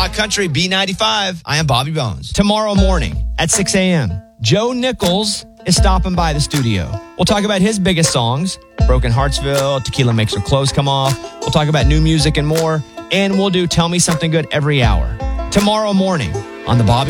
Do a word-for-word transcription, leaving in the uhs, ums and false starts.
Rock Country, B ninety-five. I am Bobby Bones. Tomorrow morning at six a.m., Joe Nichols is stopping by the studio. We'll talk about his biggest songs, Broken Heartsville, Tequila Makes Her Clothes Come Off. We'll talk about new music and more. And we'll do Tell Me Something Good every hour. Tomorrow morning on the Bobby